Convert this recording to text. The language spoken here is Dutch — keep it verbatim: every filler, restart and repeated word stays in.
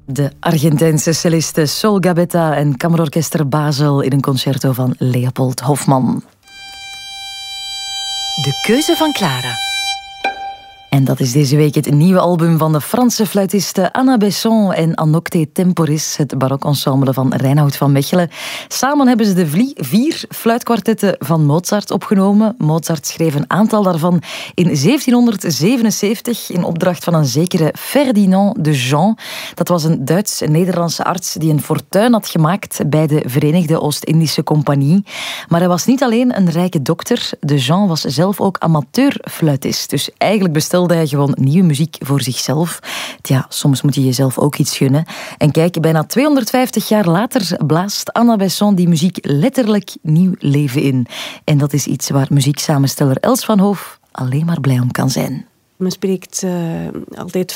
De Argentijnse celliste Sol Gabetta en Kamerorkester Basel in een concerto van Leopold Hofmann. De keuze van Clara. En dat is deze week het nieuwe album van de Franse fluitisten Anna Besson en Anocte Temporis, het barokensemble van Reinoud van Mechelen. Samen hebben ze de vier fluitkwartetten van Mozart opgenomen. Mozart schreef een aantal daarvan in zeventienhonderdzevenenzeventig in opdracht van een zekere Ferdinand de Jean. Dat was een Duits-Nederlandse arts die een fortuin had gemaakt bij de Verenigde Oost-Indische Compagnie. Maar hij was niet alleen een rijke dokter. De Jean was zelf ook amateurfluitist. Dus eigenlijk bestelde hij gewoon nieuwe muziek voor zichzelf. Tja, soms moet je jezelf ook iets gunnen. En kijk, bijna tweehonderdvijftig jaar later blaast Anna Besson die muziek letterlijk nieuw leven in. En dat is iets waar muzieksamensteller Els van Hoof alleen maar blij om kan zijn. Men spreekt uh, altijd